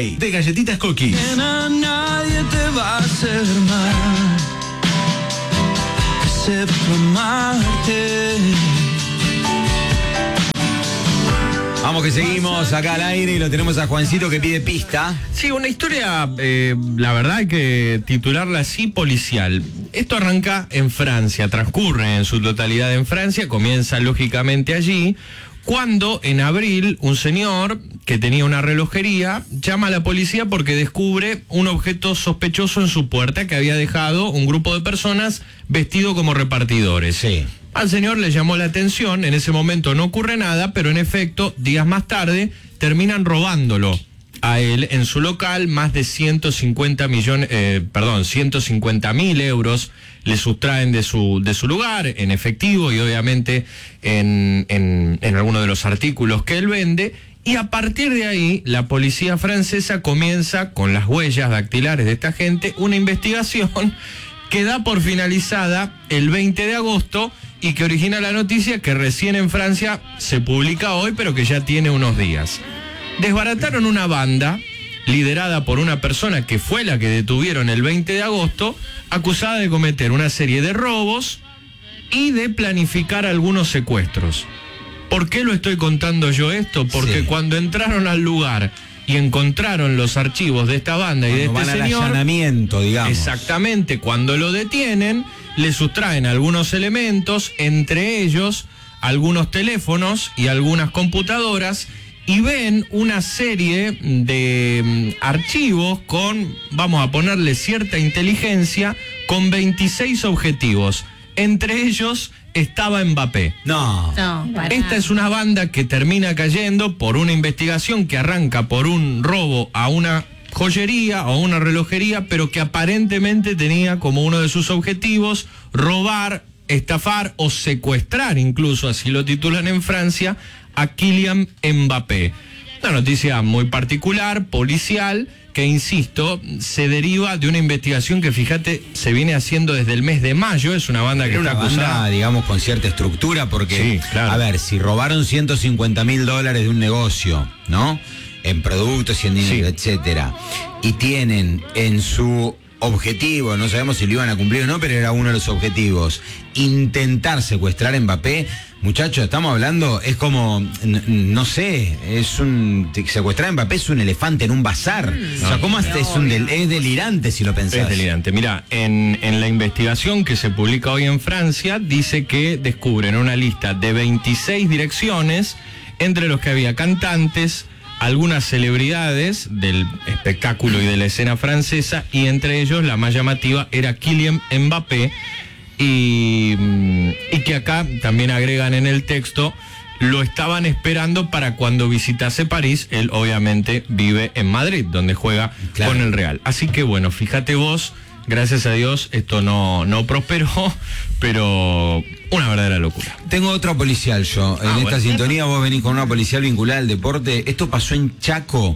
Play de Galletitas Cookies. Nadie te va a hacer mal, excepto amarte. Vamos que seguimos acá al aire y lo tenemos a Juancito que pide pista. Sí, una historia, la verdad hay que titularla así, policial. Esto arranca en Francia, transcurre en su totalidad en Francia, comienza lógicamente allí, cuando en abril un señor que tenía una relojería llama a la policía porque descubre un objeto sospechoso en su puerta que había dejado un grupo de personas vestido como repartidores. Sí. Al señor le llamó la atención, en ese momento no ocurre nada, pero en efecto, días más tarde, terminan robándolo a él en su local. Más de 150.000 euros le sustraen de su lugar en efectivo y obviamente en alguno de los artículos que él vende. Y a partir de ahí, la policía francesa comienza, con las huellas dactilares de esta gente, una investigación que da por finalizada el 20 de agosto y que origina la noticia que recién en Francia se publica hoy, pero que ya tiene unos días. Desbarataron una banda liderada por una persona que fue la que detuvieron el 20 de agosto, acusada de cometer una serie de robos y de planificar algunos secuestros. ¿Por qué lo estoy contando yo esto? Porque Sí. Cuando entraron al lugar y encontraron los archivos de esta banda y de este Van al señor, allanamiento, digamos. exactamente, cuando lo detienen, le sustraen algunos elementos, entre ellos algunos teléfonos y algunas computadoras, y ven una serie de archivos con, vamos a ponerle cierta inteligencia, con 26 objetivos. Entre ellos estaba Mbappé. No. No, para. Esta es una banda que termina cayendo por una investigación que arranca por un robo a una joyería o una relojería, pero que aparentemente tenía como uno de sus objetivos robar, estafar o secuestrar, incluso así lo titulan en Francia, a Kylian Mbappé. Una noticia muy particular, policial, que insisto, se deriva de una investigación que, fíjate, se viene haciendo desde el mes de mayo. Es una banda que Era está una acusada. banda, digamos, con cierta estructura, porque, Sí, claro. a ver, si robaron $150.000 de un negocio, ¿no? En productos y en dinero, Sí. etcétera, y tienen en su objetivo, no sabemos si lo iban a cumplir o no, pero era uno de los objetivos, intentar secuestrar a Mbappé. Muchachos, estamos hablando, es como, no sé, secuestrar a Mbappé es un elefante en un bazar. O sea, ¿cómo es delirante si lo pensás? Es delirante. Mira, en la investigación que se publica hoy en Francia, dice que descubren una lista de 26 direcciones, entre los que había cantantes, algunas celebridades del espectáculo y de la escena francesa, y entre ellos la más llamativa era Kylian Mbappé, y que acá también agregan en el texto, lo estaban esperando para cuando visitase París. Él obviamente vive en Madrid, donde juega Claro. con el Real. Así que bueno, fíjate vos, gracias a Dios esto no prosperó, pero una verdadera locura. Tengo otra policial yo. En esta bueno. sintonía vos venís con una policial vinculada al deporte. Esto pasó en Chaco.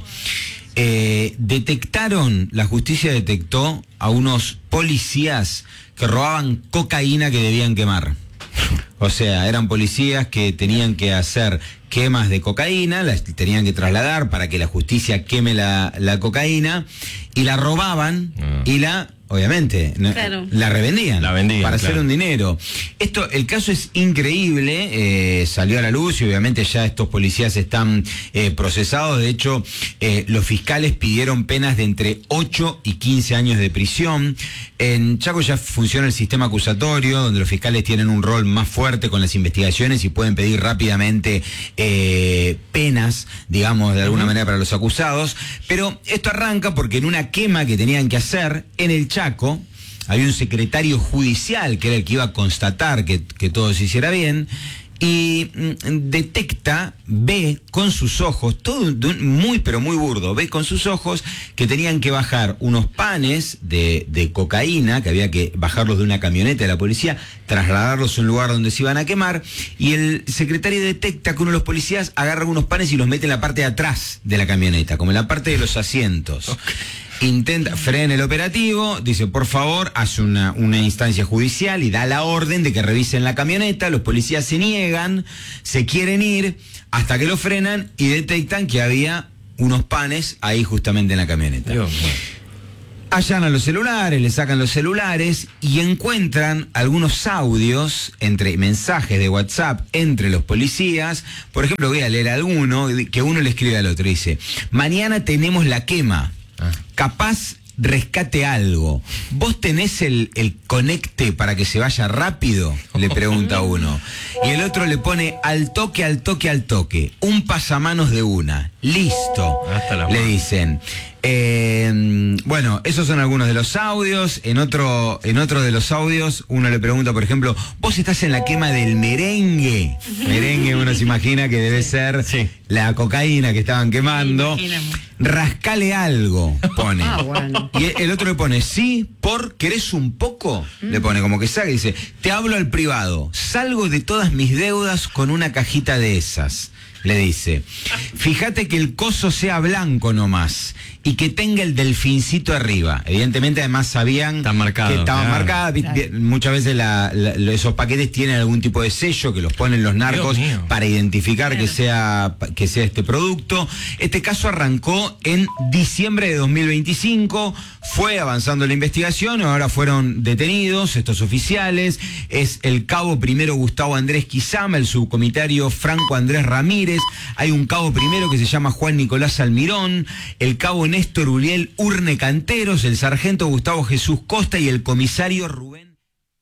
La justicia detectó a unos policías que robaban cocaína que debían quemar. O sea, eran policías que tenían que hacer quemas de cocaína, las tenían que trasladar para que la justicia queme la cocaína, y la robaban y obviamente, Claro. la revendían. La vendían, para hacer claro. un dinero. El caso es increíble, salió a la luz y obviamente ya estos policías están procesados. De hecho, los fiscales pidieron penas de entre 8 y 15 años de prisión. En Chaco ya funciona el sistema acusatorio, donde los fiscales tienen un rol más fuerte con las investigaciones y pueden pedir rápidamente penas, digamos, de alguna manera para los acusados. Pero esto arranca porque en una quema que tenían que hacer en el Chaco, había un secretario judicial que era el que iba a constatar que todo se hiciera bien, y ve con sus ojos, todo muy pero muy burdo, ve con sus ojos que tenían que bajar unos panes de cocaína, que había que bajarlos de una camioneta de la policía, trasladarlos a un lugar donde se iban a quemar, y el secretario detecta que uno de los policías agarra unos panes y los mete en la parte de atrás de la camioneta, como en la parte de los asientos. Frena el operativo, dice por favor, hace una instancia judicial y da la orden de que revisen la camioneta. Los policías se niegan, se quieren ir, hasta que lo frenan y detectan que había unos panes ahí justamente en la camioneta. Allanan los celulares, le sacan los celulares y encuentran algunos audios entre mensajes de WhatsApp entre los policías. Por ejemplo, voy a leer alguno que uno le escribe al otro. Dice: mañana tenemos la quema. Capaz rescate algo. ¿Vos tenés el conecte para que se vaya rápido? Le pregunta uno. Y el otro le pone: al toque, al toque, al toque. Un pasamanos de una. Listo. Le dicen. Bueno, esos son algunos de los audios. En otro de los audios, uno le pregunta, por ejemplo: ¿vos estás en la quema del merengue? Merengue, uno se imagina que debe ser la cocaína que estaban quemando. Rascale algo, pone. Bueno. Y el otro le pone: sí, ¿querés un poco? Le pone como que saca y dice: te hablo al privado, salgo de todas mis deudas con una cajita de esas. Le dice: fíjate que el coso sea blanco nomás y que tenga el delfincito arriba. Evidentemente, además sabían que estaban marcadas. Muchas veces esos paquetes tienen algún tipo de sello que los ponen los narcos para identificar que sea este producto. Este caso arrancó en diciembre de 2025, fue avanzando la investigación, ahora fueron detenidos estos oficiales. Es el cabo primero Gustavo Andrés Quizama, el subcomisario Franco Andrés Ramírez, hay un cabo primero que se llama Juan Nicolás Almirón, el cabo Néstor Uriel Urne Canteros, el sargento Gustavo Jesús Costa y el comisario Rubén.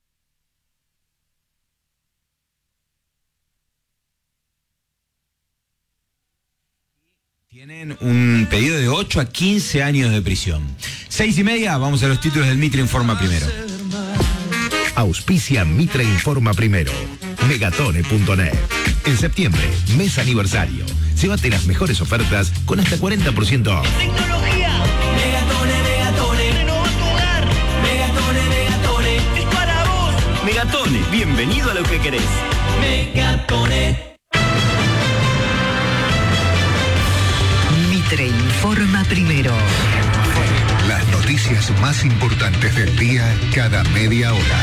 Tienen un pedido de 8 a 15 años de prisión. 6:30, vamos a los títulos del Mitre Informa Primero. Auspicia Mitre Informa Primero. Megatone.net. En septiembre, mes aniversario. Llévate las mejores ofertas con hasta 40% off. Tecnología. Megatone. Renova tu hogar. Megatone. Es para vos. Megatone, bienvenido a lo que querés. Megatone. Mitre Informa Primero. Las noticias más importantes del día cada media hora.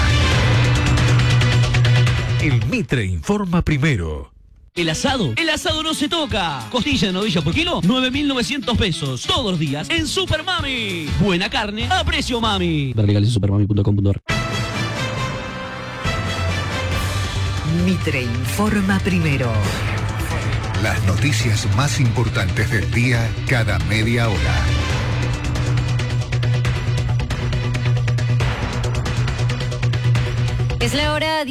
El Mitre Informa Primero. El asado no se toca. Costilla de novilla por kilo, 9.900 pesos. Todos los días en Super Mami. Buena carne a precio mami. Ver legales en supermami.com.ar. Mitre Informa Primero. Las noticias más importantes del día cada media hora. Es la hora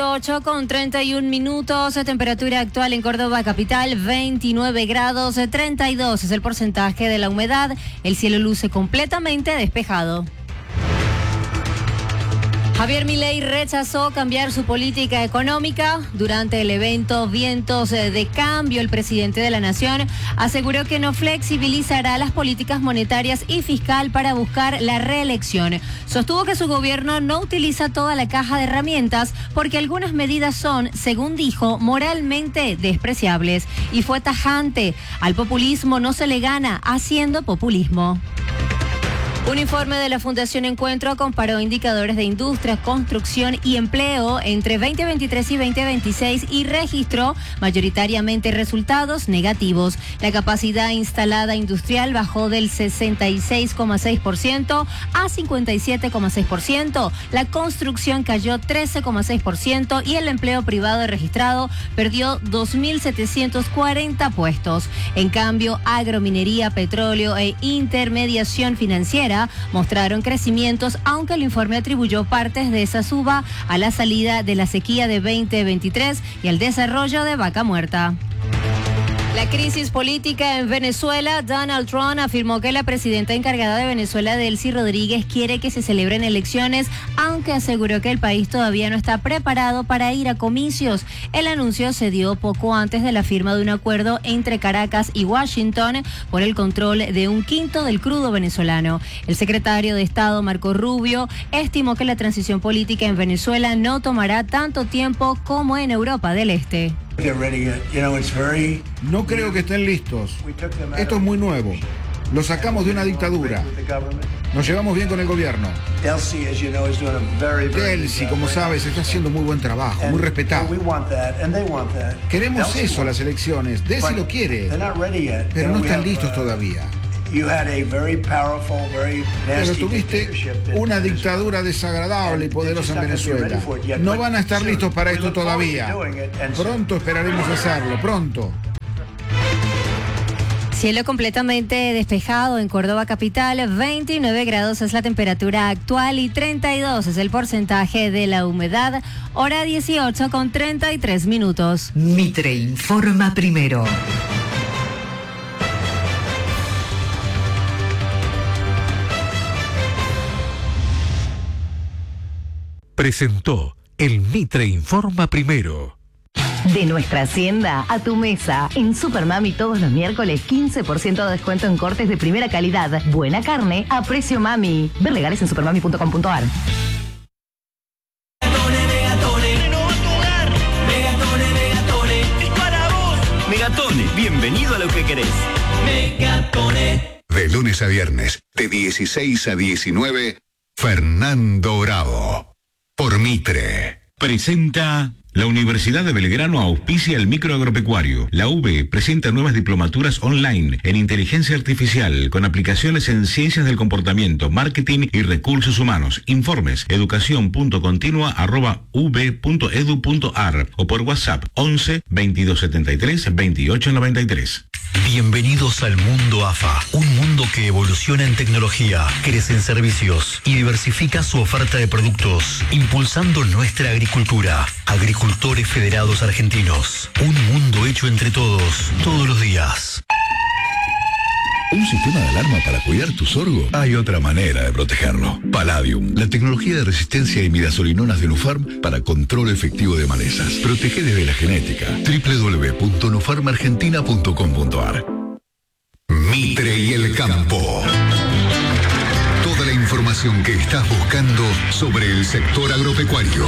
18:31. Temperatura actual en Córdoba capital 29 grados, 32 es el porcentaje de la humedad. El cielo luce completamente despejado. Javier Milei rechazó cambiar su política económica. Durante el evento Vientos de Cambio, el presidente de la Nación aseguró que no flexibilizará las políticas monetarias y fiscal para buscar la reelección. Sostuvo que su gobierno no utiliza toda la caja de herramientas porque algunas medidas son, según dijo, moralmente despreciables. Y fue tajante: al populismo no se le gana haciendo populismo. Un informe de la Fundación Encuentro comparó indicadores de industria, construcción y empleo entre 2023 y 2026 y registró mayoritariamente resultados negativos. La capacidad instalada industrial bajó del 66,6% a 57,6%. La construcción cayó 13,6% y el empleo privado registrado perdió 2.740 puestos. En cambio, agrominería, petróleo e intermediación financiera mostraron crecimientos, aunque el informe atribuyó partes de esa suba a la salida de la sequía de 2023 y al desarrollo de Vaca Muerta. La crisis política en Venezuela. Donald Trump afirmó que la presidenta encargada de Venezuela, Delcy Rodríguez, quiere que se celebren elecciones, aunque aseguró que el país todavía no está preparado para ir a comicios. El anuncio se dio poco antes de la firma de un acuerdo entre Caracas y Washington por el control de 1/5 del crudo venezolano. El secretario de Estado, Marco Rubio, estimó que la transición política en Venezuela no tomará tanto tiempo como en Europa del Este. No creo que estén listos. Esto es muy nuevo. Lo sacamos de una dictadura. Nos llevamos bien con el gobierno. Delcy, como sabes, está haciendo muy buen trabajo, muy respetado. Queremos eso, las elecciones. Delcy lo quiere, pero no están listos todavía. Pero tuviste una dictadura desagradable y poderosa en Venezuela. No van a estar listos para esto todavía. Pronto esperaremos hacerlo, pronto. Cielo completamente despejado en Córdoba capital, 29 grados es la temperatura actual y 32 es el porcentaje de la humedad, hora 18 con 33 minutos. Mitre informa primero. Presentó el Mitre Informa Primero. De nuestra hacienda a tu mesa. En Supermami todos los miércoles 15% de descuento en cortes de primera calidad. Buena carne a precio mami. Ver legales en supermami.com.ar. Megatone, bienvenido a lo que querés. Megatone. De lunes a viernes, de 16 a 19, Fernando Bravo. Por Mitre. Presenta... La Universidad de Belgrano auspicia el microagropecuario. La UB presenta nuevas diplomaturas online en inteligencia artificial con aplicaciones en ciencias del comportamiento, marketing y recursos humanos. Informes educación.continua@ub.edu.ar o por WhatsApp 11 2273 2893. Bienvenidos al mundo AFA, un mundo que evoluciona en tecnología, crece en servicios y diversifica su oferta de productos, impulsando nuestra agricultura. Agricultores Federados Argentinos, un mundo hecho entre todos, todos los días. ¿Un sistema de alarma para cuidar tu sorgo? Hay otra manera de protegerlo. Palladium, la tecnología de resistencia a imidazolinonas de Nufarm para control efectivo de malezas. Protege desde la genética. www.nufarmargentina.com.ar. Mitre y el campo. Toda la información que estás buscando sobre el sector agropecuario.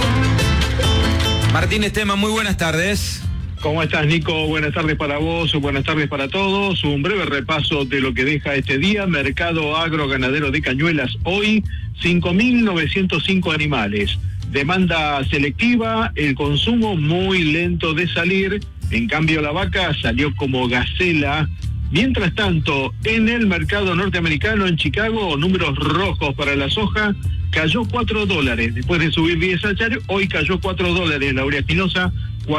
Martín Esteban, muy buenas tardes. ¿Cómo estás, Nico? Buenas tardes para vos, buenas tardes para todos. Un breve repaso de lo que deja este día. Mercado agroganadero de Cañuelas hoy, 5.905 animales. Demanda selectiva, el consumo muy lento de salir. En cambio, la vaca salió como gacela. Mientras tanto, en el mercado norteamericano, en Chicago, números rojos para la soja, cayó $4. Después de subir 10 ayer, hoy cayó $4. La oleaginosa,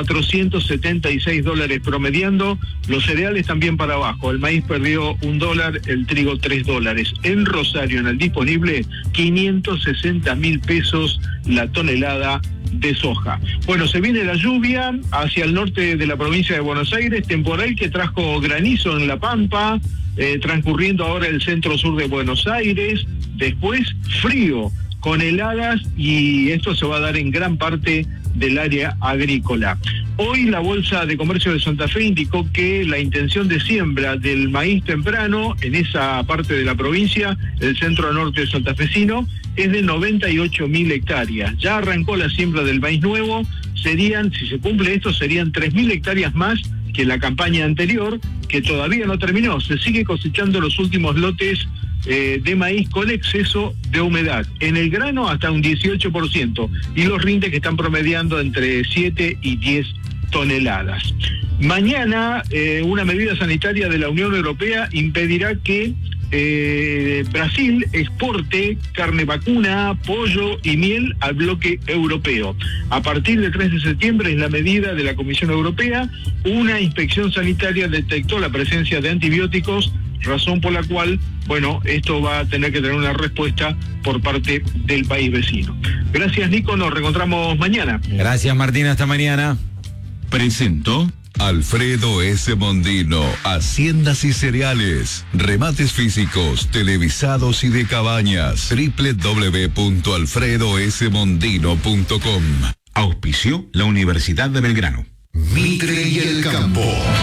$476 promediando. Los cereales también para abajo. El maíz perdió $1, el trigo $3. En Rosario, en el disponible, 560.000 pesos la tonelada de soja. Bueno, se viene la lluvia hacia el norte de la provincia de Buenos Aires, temporal que trajo granizo en La Pampa, transcurriendo ahora el centro-sur de Buenos Aires, después frío con heladas y esto se va a dar en gran parte del área agrícola. Hoy la Bolsa de Comercio de Santa Fe indicó que la intención de siembra del maíz temprano en esa parte de la provincia, el centro norte santafesino, es de 98.000 hectáreas. Ya arrancó la siembra del maíz nuevo, serían, si se cumple esto, serían 3.000 hectáreas más que la campaña anterior, que todavía no terminó. Se sigue cosechando los últimos lotes de maíz con exceso de humedad. En el grano hasta un 18% y los rindes que están promediando entre 7 y 10 toneladas. Mañana una medida sanitaria de la Unión Europea impedirá que Brasil exporte carne vacuna, pollo y miel al bloque europeo. A partir del 3 de septiembre es la medida de la Comisión Europea. Una inspección sanitaria detectó la presencia de antibióticos, razón por la cual, bueno, esto va a tener que tener una respuesta por parte del país vecino. Gracias, Nico, nos reencontramos mañana. Gracias, Martín, hasta mañana. Presentó Alfredo S. Mondino, Haciendas y Cereales, remates físicos, televisados y de cabañas. www.alfredosmondino.com. Auspició la Universidad de Belgrano. Mitre y el campo.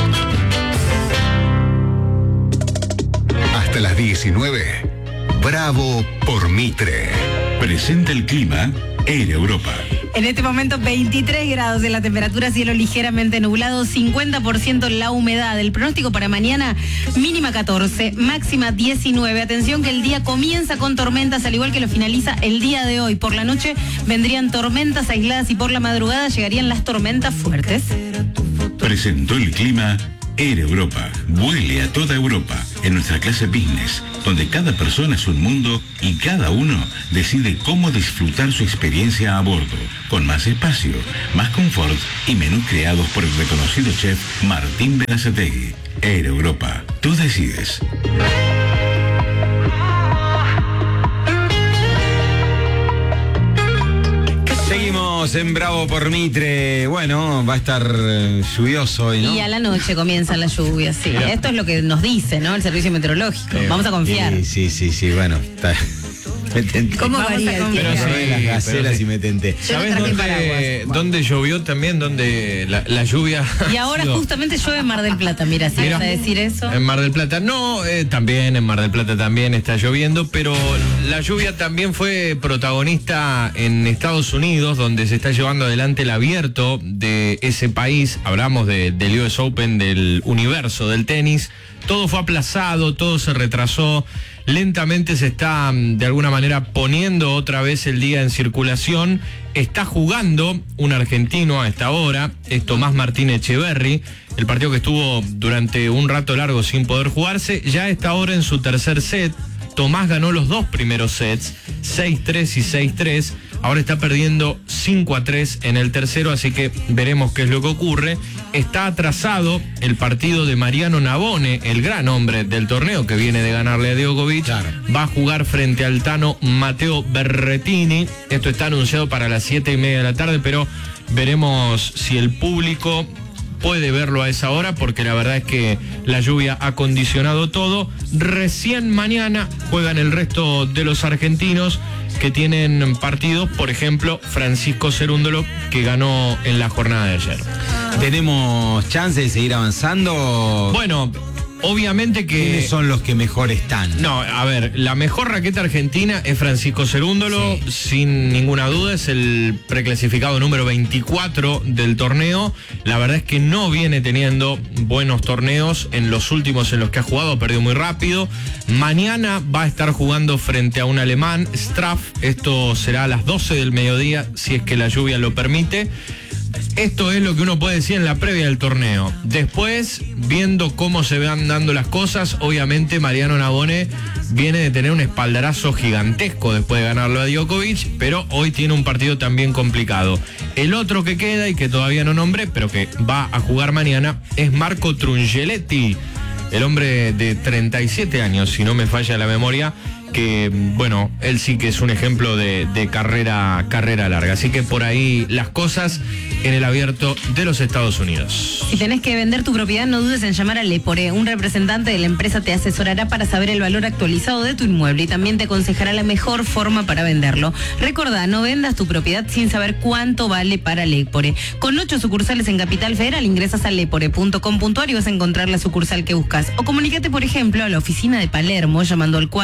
Hasta las 19. Bravo por Mitre. Presenta el clima Air Europa. En este momento 23 grados de la temperatura, cielo ligeramente nublado, 50% la humedad. El pronóstico para mañana, mínima 14, máxima 19. Atención que el día comienza con tormentas, al igual que lo finaliza el día de hoy. Por la noche vendrían tormentas aisladas y por la madrugada llegarían las tormentas fuertes. Presentó el clima Air Europa. Vuele a toda Europa en nuestra clase business, donde cada persona es un mundo y cada uno decide cómo disfrutar su experiencia a bordo, con más espacio, más confort y menús creados por el reconocido chef Martín Berazategui. Air Europa. Tú decides. Seguimos en Bravo por Mitre. Bueno, va a estar lluvioso hoy, ¿no? Y a la noche comienza la lluvia, sí. Mira. Esto es lo que nos dice, ¿no? El servicio meteorológico. Vamos a confiar. Sí, bueno, está. ¿Cómo varía el tiempo? Las gacelas y me tenté. ¿Sabés dónde llovió también? ¿Dónde la lluvia? Y ahora justamente llueve en Mar del Plata, mira, si vas a decir eso. En Mar del Plata, no, también en Mar del Plata también está lloviendo, pero la lluvia también fue protagonista en Estados Unidos, donde se está llevando adelante el abierto de ese país. Hablamos del US Open, del universo del tenis. Todo fue aplazado, todo se retrasó. Lentamente se está, de alguna manera, poniendo otra vez el día en circulación. Está jugando un argentino a esta hora, es Tomás Martín Echeverry. El partido que estuvo durante un rato largo sin poder jugarse, ya a esta hora en su tercer set. Tomás ganó los dos primeros sets, 6-3 y 6-3. Ahora está perdiendo 5-3 en el tercero, así que veremos qué es lo que ocurre. Está atrasado el partido de Mariano Navone, el gran hombre del torneo que viene de ganarle a Djokovic. Claro. Va a jugar frente al tano Matteo Berrettini. Esto está anunciado para las 7:30 de la tarde, pero veremos si el público puede verlo a esa hora, porque la verdad es que la lluvia ha condicionado todo. Recién mañana juegan el resto de los argentinos que tienen partidos, por ejemplo, Francisco Cerúndolo, que ganó en la jornada de ayer. ¿Tenemos chance de seguir avanzando? Bueno, obviamente que... ¿Quiénes son los que mejor están? No, a ver, la mejor raqueta argentina es Francisco Cerúndolo, sí. Sin ninguna duda, es el preclasificado número 24 del torneo. La verdad es que no viene teniendo buenos torneos en los últimos en los que ha jugado, perdió muy rápido. Mañana va a estar jugando frente a un alemán, Straff. Esto será a las 12 del mediodía, si es que la lluvia lo permite. Esto es lo que uno puede decir en la previa del torneo. Después, viendo cómo se van dando las cosas, obviamente Mariano Navone viene de tener un espaldarazo gigantesco después de ganarlo a Djokovic, pero hoy tiene un partido también complicado. El otro que queda y que todavía no nombré, pero que va a jugar mañana, es Marco Trungelliti, el hombre de 37 años, si no me falla la memoria, que, bueno, él sí que es un ejemplo de carrera larga. Así que por ahí las cosas en el abierto de los Estados Unidos. Si tenés que vender tu propiedad, no dudes en llamar a Lepore. Un representante de la empresa te asesorará para saber el valor actualizado de tu inmueble y también te aconsejará la mejor forma para venderlo. Recordá, no vendas tu propiedad sin saber cuánto vale para Lepore. Con 8 sucursales en Capital Federal, ingresas a lepore.com.ar y vas a encontrar la sucursal que buscas. O comunícate, por ejemplo, a la oficina de Palermo llamando al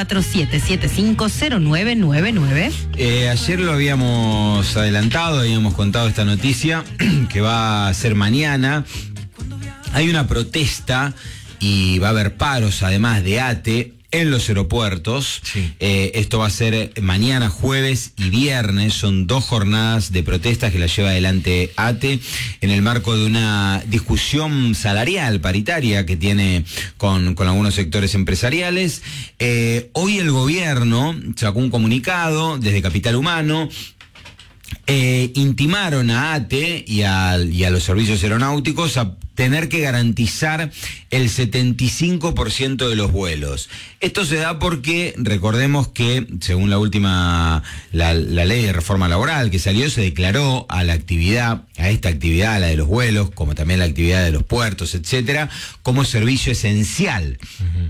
47750999. Ayer lo habíamos adelantado, habíamos contado esta noticia que va a ser mañana. Hay una protesta y va a haber paros, además de ATE, en los aeropuertos. Sí. Esto va a ser mañana, jueves y viernes. Son 2 jornadas de protestas que la lleva adelante ATE en el marco de una discusión salarial paritaria que tiene con algunos sectores empresariales. Hoy el gobierno sacó un comunicado desde Capital Humano. Intimaron a ATE y a los servicios aeronáuticos a tener que garantizar el 75% de los vuelos. Esto se da porque, recordemos que, según la última, la ley de reforma laboral que salió, se declaró a esta actividad, la de los vuelos, como también la actividad de los puertos, etcétera, como servicio esencial. Uh-huh.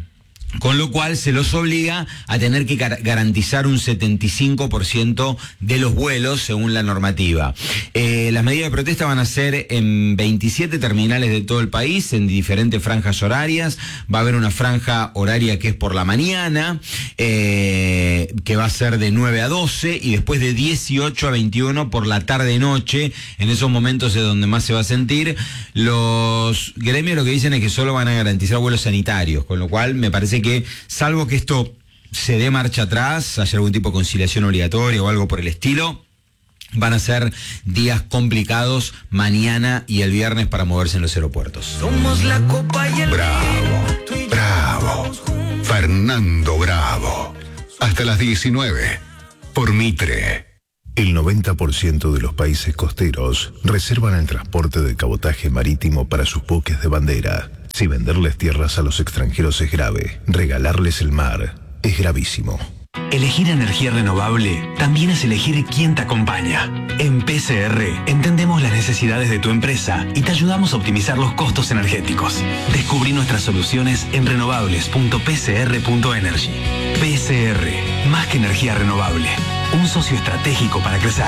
con lo cual se los obliga a tener que garantizar un 75% de los vuelos según la normativa. Las medidas de protesta van a ser en 27 terminales de todo el país, en diferentes franjas horarias. Va a haber una franja horaria que es por la mañana, que va a ser de 9 a 12, y después de 18 a 21 por la tarde-noche. En esos momentos es donde más se va a sentir. Los gremios lo que dicen es que solo van a garantizar vuelos sanitarios, con lo cual me parece que, salvo que esto se dé marcha atrás, haya algún tipo de conciliación obligatoria o algo por el estilo, van a ser días complicados mañana y el viernes para moverse en los aeropuertos. Somos la copa y el Bravo. Fernando Bravo. Hasta las 19. Por Mitre. El 90% de los países costeros reservan el transporte de cabotaje marítimo para sus buques de bandera. Si venderles tierras a los extranjeros es grave, regalarles el mar es gravísimo. Elegir energía renovable también es elegir quién te acompaña. En PCR entendemos las necesidades de tu empresa y te ayudamos a optimizar los costos energéticos. Descubrí nuestras soluciones en renovables.pcr.energy. PCR, más que energía renovable, un socio estratégico para crecer.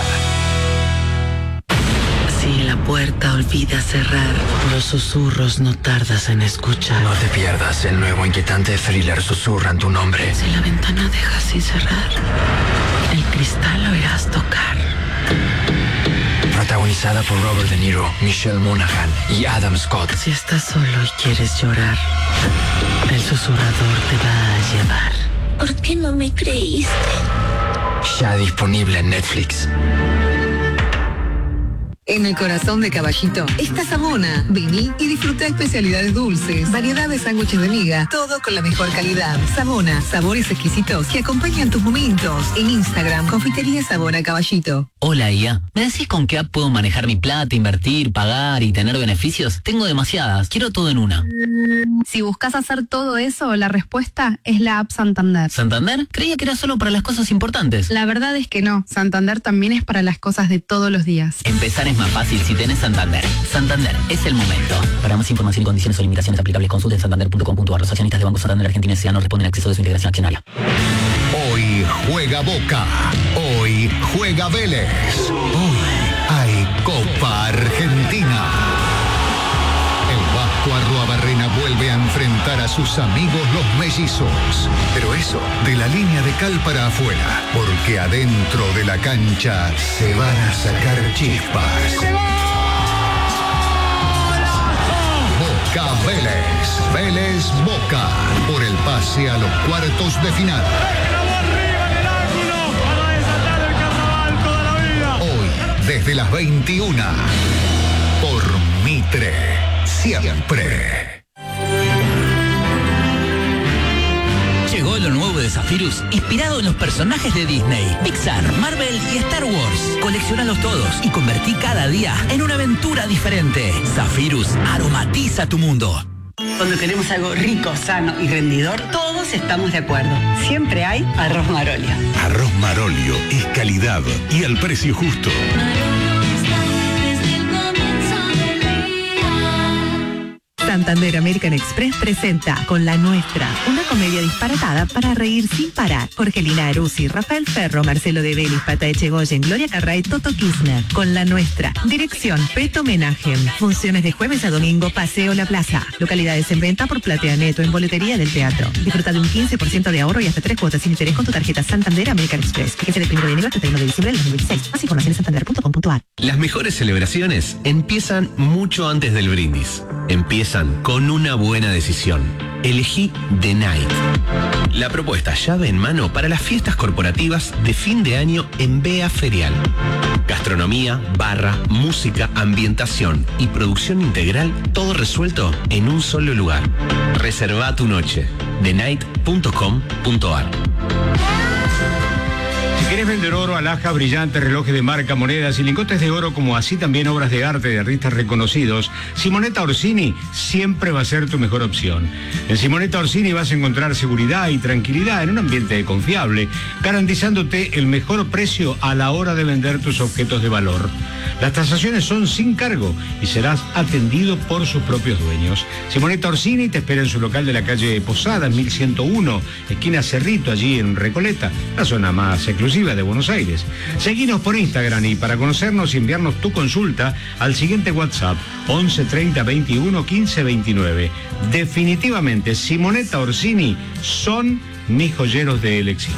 Si la puerta olvida cerrar, los susurros no tardas en escuchar. No te pierdas el nuevo inquietante thriller Susurran tu nombre. Si la ventana deja sin cerrar, el cristal oirás tocar. Protagonizada por Robert De Niro, Michelle Monaghan y Adam Scott. Si estás solo y quieres llorar, el susurrador te va a llevar. ¿Por qué no me creíste? Ya disponible en Netflix. En el corazón de Caballito está Savona. Vení y disfruta especialidades dulces, variedad de sándwiches de miga, todo con la mejor calidad. Savona, sabores exquisitos que acompañan tus momentos. En Instagram, Confitería Savona Caballito. Hola, IA. ¿Me decís con qué app puedo manejar mi plata, invertir, pagar y tener beneficios? Tengo demasiadas. Quiero todo en una. Si buscas hacer todo eso, la respuesta es la app Santander. ¿Santander? Creía que era solo para las cosas importantes. La verdad es que no. Santander también es para las cosas de todos los días. Empezar es más fácil si tenés Santander. Santander es el momento. Para más información y condiciones o limitaciones aplicables, consulten santander.com.ar. Los accionistas de Banco Santander Argentina S.A. no responden al acceso de su integración accionaria. Hoy juega Boca. Hoy juega Vélez. Hoy hay Copa Argentina. El Vasco Arruabarrena vuelve a enfrentar a sus amigos los mellizos. Pero eso, de la línea de cal para afuera, porque adentro de la cancha se van a sacar chispas. Boca Vélez, Vélez Boca, por el pase a los cuartos de final. Hoy, desde las 21, por Mitre. Siempre. Llegó lo nuevo de Zephyrus, inspirado en los personajes de Disney, Pixar, Marvel y Star Wars. Colecciónalos todos y convertí cada día en una aventura diferente. Zephyrus aromatiza tu mundo. Cuando queremos algo rico, sano y rendidor, todos estamos de acuerdo. Siempre hay arroz Marolio. Arroz Marolio es calidad y al precio justo. Santander American Express presenta Con la Nuestra, una comedia disparatada para reír sin parar. Jorgelina Aruzzi, Rafael Ferro, Marcelo de Vélez, Pata Echegoyen, Gloria Carray, Toto Kirchner. Con la Nuestra. Dirección, Peto Homenaje. Funciones de jueves a domingo, Paseo La Plaza. Localidades en venta por Platea Neto, en boletería del teatro. Disfruta de un 15% de ahorro y hasta 3 cuotas sin interés con tu tarjeta Santander American Express. Que es el 1 de enero al 31 de diciembre del 2016. Más información en santander.com.ar. Las mejores celebraciones empiezan mucho antes del brindis. Empiezan con una buena decisión. Elegí The Night. La propuesta llave en mano para las fiestas corporativas de fin de año en Bea Ferial. Gastronomía, barra, música, ambientación y producción integral, todo resuelto en un solo lugar. Reserva tu noche. TheNight.com.ar. ¿Querés vender oro, alhajas, brillantes, relojes de marca, monedas y lingotes de oro, como así también obras de arte de artistas reconocidos? Simonetta Orsini siempre va a ser tu mejor opción. En Simonetta Orsini vas a encontrar seguridad y tranquilidad en un ambiente confiable, garantizándote el mejor precio a la hora de vender tus objetos de valor. Las tasaciones son sin cargo y serás atendido por sus propios dueños. Simonetta Orsini te espera en su local de la calle Posada, 1101, esquina Cerrito, allí en Recoleta, la zona más exclusiva de Buenos Aires. Seguinos por Instagram y para conocernos y enviarnos tu consulta al siguiente WhatsApp, 11 30 21 15 29. Definitivamente, Simonetta Orsini son mis joyeros de elección.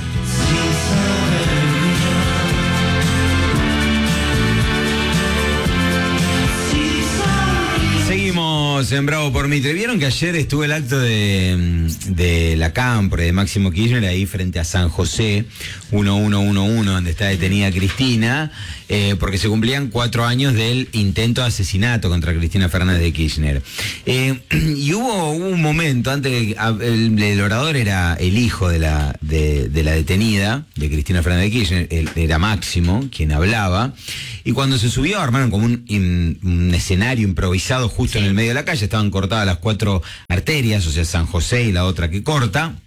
En Bravo por Mitre. Vieron que ayer estuvo el acto de la Cámpora de Máximo Kirchner ahí frente a San José 1111, donde está detenida Cristina, porque se cumplían 4 años del intento de asesinato contra Cristina Fernández de Kirchner. Y hubo un momento antes, el orador era el hijo de la detenida, de Cristina Fernández de Kirchner, era Máximo quien hablaba, y cuando se subió armaron como un escenario improvisado justo en el medio de la calle, estaban cortadas las 4 arterias, o sea, San José y la otra que corta.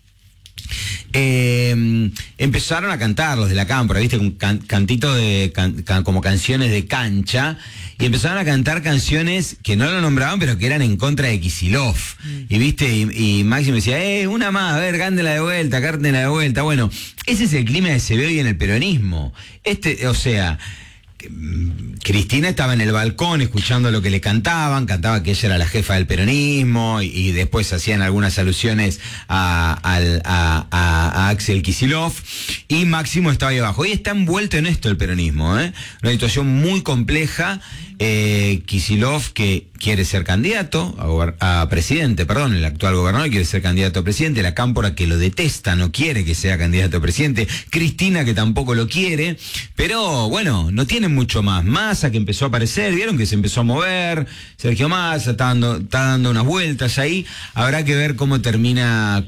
Empezaron a cantar los de la Cámpora, viste, un cantito de como canciones de cancha, y empezaron a cantar canciones que no lo nombraban, pero que eran en contra de Kicillof. Y viste, y Máximo decía, una más, a ver, cántenla de vuelta, cártenla de vuelta. Bueno, ese es el clima que se ve hoy en el peronismo. O sea, Cristina estaba en el balcón escuchando lo que le cantaba que ella era la jefa del peronismo, y después hacían algunas alusiones a Axel Kicillof, y Máximo estaba ahí abajo. Hoy está envuelto en esto el peronismo, una situación muy compleja. Kicillof, que quiere ser candidato a presidente, el actual gobernador quiere ser candidato a presidente, la Cámpora, que lo detesta, no quiere que sea candidato a presidente, Cristina, que tampoco lo quiere, pero bueno, no tienen mucho más. Massa, que empezó a aparecer, vieron que se empezó a mover, Sergio Massa está dando unas vueltas ahí, habrá que ver cómo termina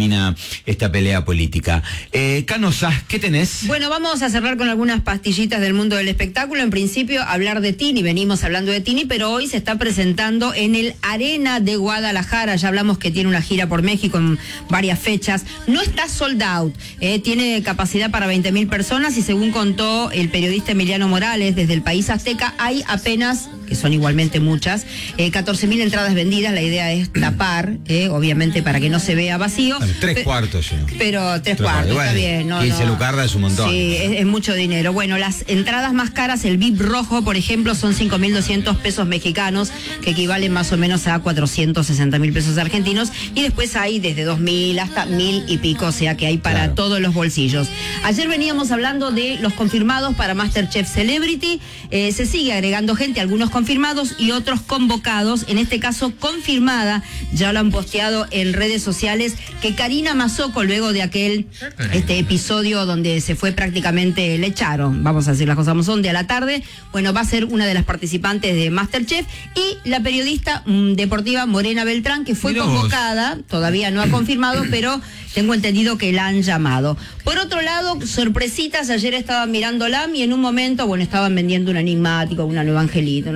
esta pelea política. Canosa, ¿qué tenés? Bueno, vamos a cerrar con algunas pastillitas del mundo del espectáculo. En principio, hablar de Tini, venimos hablando de Tini, pero hoy se está presentando en el Arena de Guadalajara. Ya hablamos que tiene una gira por México en varias fechas. No está sold out, tiene capacidad para 20.000 personas, y según contó el periodista Emiliano Morales desde el País Azteca, hay apenas, que son igualmente muchas, 14.000 entradas vendidas. La idea es tapar, obviamente, para que no se vea vacío. Bueno, 3/4, sí. Pero 3/4, está bien. 15 lucarda es un montón. Sí, es mucho dinero. Bueno, las entradas más caras, el VIP rojo, por ejemplo, son 5.200 pesos mexicanos, que equivalen más o menos a 460.000 pesos argentinos, y después hay desde 2.000 hasta 1.000 y pico, o sea que hay para todos los bolsillos. Ayer veníamos hablando de los confirmados para MasterChef Celebrity, se sigue agregando gente, algunos confirmados y otros convocados. En este caso confirmada, ya lo han posteado en redes sociales, que Karina Mazzocco, luego de aquel episodio donde se fue prácticamente, le echaron, vamos a decir las cosas como son, de a la tarde, bueno, va a ser una de las participantes de MasterChef, y la periodista deportiva Morena Beltrán, que fue convocada, todavía no ha confirmado, pero tengo entendido que la han llamado. Por otro lado, sorpresitas, ayer estaban mirando LAM y en un momento, bueno, estaban vendiendo un enigmático, una nueva angelita,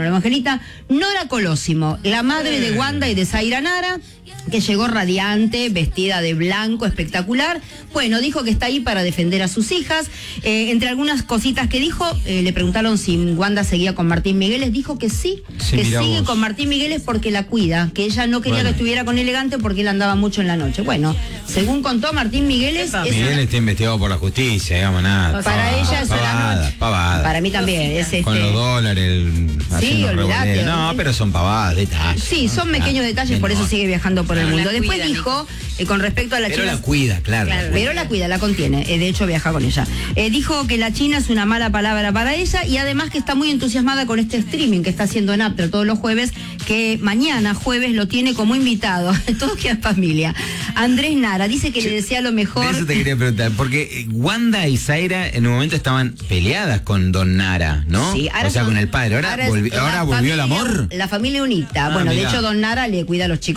Nora Colosimo, la madre de Wanda y de Zaira Nara, que llegó radiante, vestida de blanco, espectacular. Bueno, dijo que está ahí para defender a sus hijas. Entre algunas cositas que dijo, le preguntaron si Wanda seguía con Martín Migueles, dijo que sí, que sigue con Martín Migueles porque la cuida, que ella no quería que estuviera con Elegante porque él andaba mucho en la noche. Bueno, según contó Martín Migueles... Miguel está investigado por la justicia, digamos, nada. Para ella es pavada. Para mí también. Es con los dólares, sí, olvidate. No, pero son pavadas, detalles. Sí, son pequeños detalles, por eso sigue viajando por el mundo. Después dijo, con respecto a la China... Pero la cuida, claro. Pero la cuida, la contiene. De hecho, viaja con ella. Dijo que la China es una mala palabra para ella, y además que está muy entusiasmada con este streaming que está haciendo en Aptre todos los jueves, que mañana, jueves, lo tiene como invitado. Todo queda familia. Andrés Nara dice que le desea lo mejor. Eso te quería preguntar, porque Wanda y Zaira en un momento estaban peleadas con Don Nara, ¿no? Sí, ahora con el padre. Ahora volvió el amor. La familia unita. Bueno, de hecho, Don Nara le cuida a los chicos cuando ella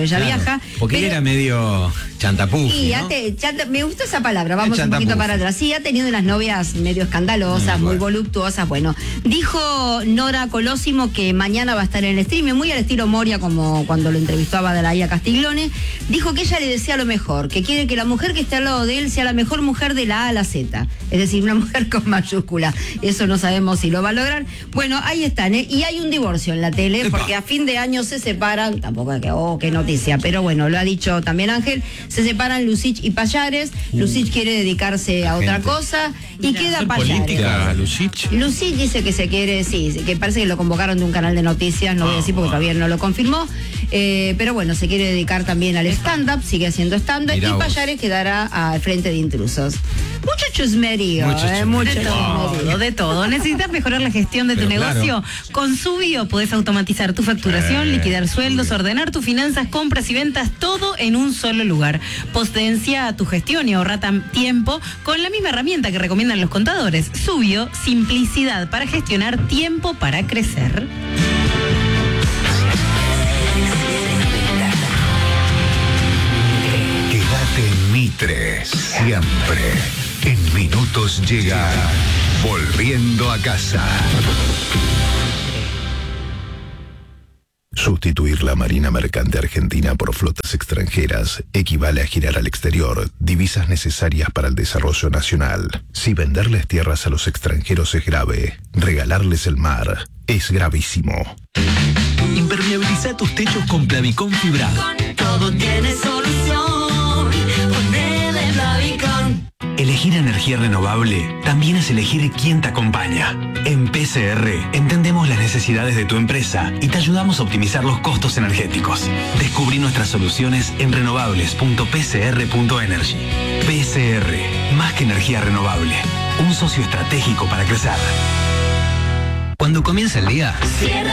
ella Claro, viaja. Porque él era medio chantapufi, ¿no? Me gustó esa palabra, vamos un poquito para atrás. Sí, ha tenido unas novias medio escandalosas, muy voluptuosas. Bueno, dijo Nora Colosimo que mañana va a estar en el streaming, muy al estilo Moria, como cuando lo entrevistó a Badalaya Castiglione. Dijo que ella le desea lo mejor, que quiere que la mujer que esté al lado de él sea la mejor mujer de la A a la Z. Es decir, una mujer con mayúscula. Eso no sabemos si lo va a lograr. Bueno, ahí están, ¿eh? Y hay un divorcio en la tele, porque a fin de año se separan, tampoco es que, qué noticia, pero bueno, lo ha dicho también Ángel, se separan Lucich y Payares. Lucich quiere dedicarse a otra cosa y queda Payares. Lucich dice que se quiere, sí, que parece que lo convocaron de un canal de noticias, no voy a decir porque todavía no lo confirmó, pero bueno, se quiere dedicar también al stand-up, sigue haciendo stand-up, y Payares quedará al frente de Intrusos. Mucho chusmerío, mucho chusmerío. De todo. ¿Necesitas mejorar la gestión de tu negocio? Con Subio podés automatizar tu facturación, liquidar sueldos, ordenar tus finanzas, compras y ventas, todo en un solo lugar. Potencia tu gestión y ahorra tiempo con la misma herramienta que recomiendan los contadores. Subio, simplicidad para gestionar, tiempo para crecer. Quédate en Mitre, siempre. En minutos llega Volviendo a casa. Sustituir la Marina Mercante Argentina por flotas extranjeras equivale a girar al exterior divisas necesarias para el desarrollo nacional. Si venderles tierras a los extranjeros es grave, regalarles el mar es gravísimo. Impermeabiliza tus techos con Plavicón fibrado. Todo tiene solución. Ponele Plavicón. Elegir energía renovable también es elegir quién te acompaña. En PCR entendemos las necesidades de tu empresa y te ayudamos a optimizar los costos energéticos. Descubrí nuestras soluciones en renovables.pcr.energy. PCR, más que energía renovable, un socio estratégico para crecer. Cuando comienza el día,